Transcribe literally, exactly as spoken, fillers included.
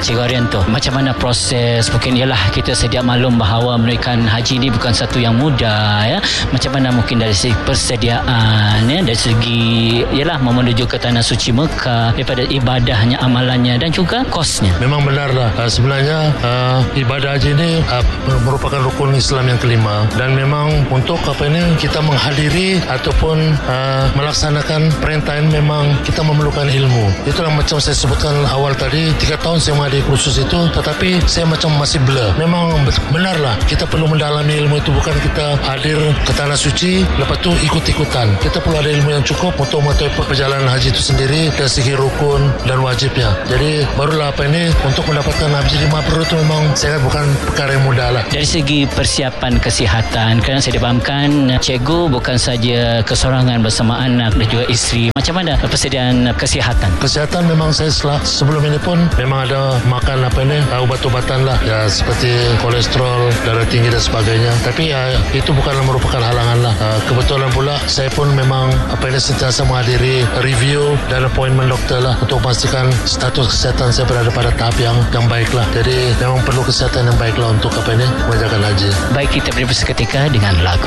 Cikgu Arianto, macam mana proses? Mungkin ialah kita sedia maklum bahawa menunaikan haji ini bukan satu yang mudah, ya. Macam mana mungkin dari segi persediaan, ya, dari segi ialah menuju ke tanah suci Mekah, daripada ibadahnya, amalannya dan juga kosnya. Memang benarlah, uh, sebenarnya uh, ibadah haji ini uh, merupakan rukun Islam yang kelima, dan memang untuk apa ini kita menghadiri ataupun uh, melaksanakan perintah ini memang kita memerlukan ilmu. Itulah macam saya sebutkan awal tadi, tiga tahun saya menghadiri kursus itu, tetapi saya macam masih blur. Memang benarlah kita perlu mendalami ilmu itu, bukan kita hadir ke tanah suci lepas tu ikut-ikutan. Kita perlu ada ilmu yang cukup untuk mengetahui perjalanan haji itu sendiri dari segi rukun dan wajibnya. Jadi barulah apa ini untuk mendapatkan haji mabrur itu memang saya bukan perkara yang mudah lah. Dari segi persiapan kesihatan, kerana saya dipahamkan cikgu bukan saja kesorangan bersama anak dan juga isteri. Macam mana persediaan kesihatan? Kesihatan memang saya setelah, sebelum ini pun memang ada makan apa ini ubat-ubatan lah, ya, seperti kolesterol, darah tinggi dan sebagainya. Tapi ya, itu bukanlah merupakan halangan lah. Kebetulan pula saya pun memang apa ini sentiasa menghadiri review dan appointment doktor lah untuk memastikan status kesihatan saya berada pada tahap yang yang baik lah. Jadi memang perlu kesihatan yang baik lah untuk apa ini mengerjakan haji. Baik, kita beri seketika dengan lagu.